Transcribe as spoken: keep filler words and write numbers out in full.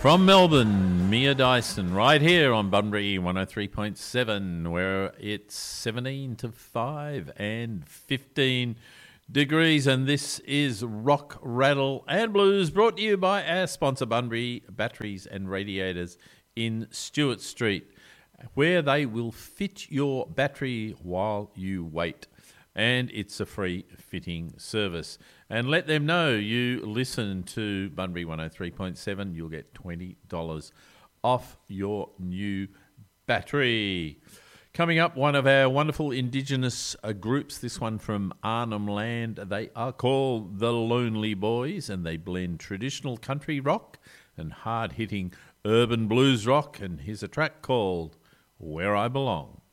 From Melbourne, Mia Dyson, right here on Bunbury one oh three point seven, where it's seventeen to five and fifteen degrees, and this is Rock, Rattle and Blues, brought to you by our sponsor Bunbury Batteries and Radiators in Stewart Street, where they will fit your battery while you wait. And it's a free fitting service. And let them know you listen to Bunbury one oh three point seven. You'll get twenty dollars off your new battery. Coming up, one of our wonderful Indigenous uh, groups, this one from Arnhem Land. They are called the Lonely Boys, and they blend traditional country rock and hard-hitting urban blues rock. And here's a track called Where I Belong.